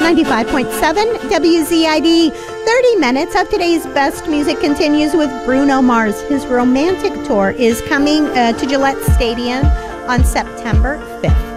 95.7 WZID. 30 minutes of today's best music continues with Bruno Mars. His romantic tour is coming to Gillette Stadium on September 5th.